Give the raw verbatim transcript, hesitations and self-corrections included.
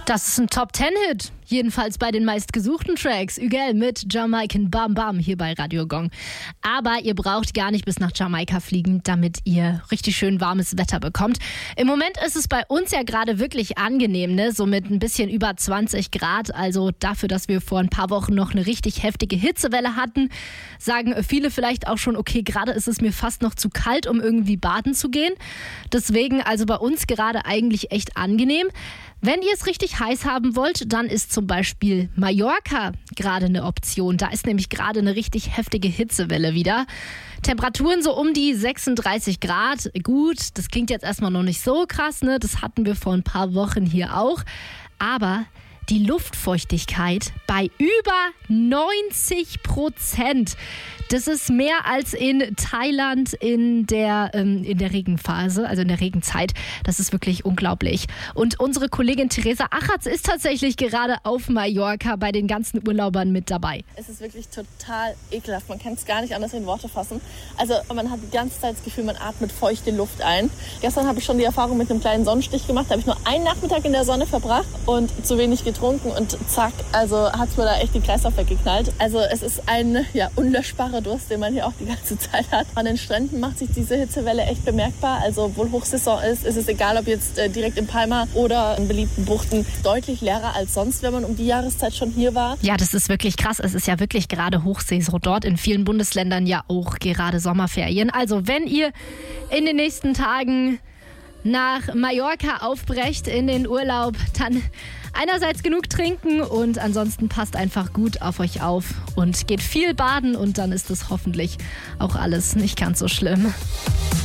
Das ist ein Top-Ten-Hit, jedenfalls bei den meistgesuchten Tracks. Ügel mit Jamaican Bam Bam hier bei Radio Gong. Aber ihr braucht gar nicht bis nach Jamaika fliegen, damit ihr richtig schön warmes Wetter bekommt. Im Moment ist es bei uns ja gerade wirklich angenehm, ne? So mit ein bisschen über zwanzig Grad. Also dafür, dass wir vor ein paar Wochen noch eine richtig heftige Hitzewelle hatten, sagen viele vielleicht auch schon, okay, gerade ist es mir fast noch zu kalt, um irgendwie baden zu gehen. Deswegen also bei uns gerade eigentlich echt angenehm. Wenn ihr es richtig heiß haben wollt, dann ist zum Beispiel Mallorca gerade eine Option. Da ist nämlich gerade eine richtig heftige Hitzewelle wieder. Temperaturen so um die sechsunddreißig Grad. Gut, das klingt jetzt erstmal noch nicht so krass, ne? Das hatten wir vor ein paar Wochen hier auch. Aber die Luftfeuchtigkeit bei über neunzig Prozent. Das ist mehr als in Thailand in der, ähm, in der Regenphase, also in der Regenzeit. Das ist wirklich unglaublich. Und unsere Kollegin Theresa Achatz ist tatsächlich gerade auf Mallorca bei den ganzen Urlaubern mit dabei. Es ist wirklich total ekelhaft. Man kann es gar nicht anders in Worte fassen. Also man hat die ganze Zeit das Gefühl, man atmet feuchte Luft ein. Gestern habe ich schon die Erfahrung mit einem kleinen Sonnenstich gemacht. Da habe ich nur einen Nachmittag in der Sonne verbracht und zu wenig getrunken. Und zack, also hat es mir da echt den Kreislauf weggeknallt. Also es ist ein ja, unlöschbarer Durst, den man hier auch die ganze Zeit hat. An den Stränden macht sich diese Hitzewelle echt bemerkbar. Also obwohl Hochsaison ist, ist es egal, ob jetzt äh, direkt in Palma oder in beliebten Buchten, deutlich leerer als sonst, wenn man um die Jahreszeit schon hier war. Ja, das ist wirklich krass. Es ist ja wirklich gerade Hochsaison dort. In vielen Bundesländern ja auch gerade Sommerferien. Also wenn ihr in den nächsten Tagen nach Mallorca aufbrecht in den Urlaub, dann einerseits genug trinken und ansonsten passt einfach gut auf euch auf und geht viel baden und dann ist es hoffentlich auch alles nicht ganz so schlimm.